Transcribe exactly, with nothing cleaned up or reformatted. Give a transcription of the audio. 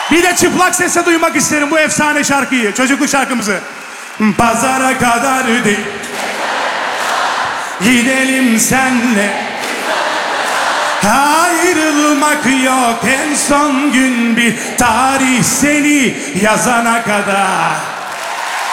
Bir de çıplak sesle duymak isterim bu efsane şarkıyı. Çocukluk şarkımızı. Pazara kadar değil. Gidelim senle. Ayrılmak yok en son gün bir tarih seni yazana kadar.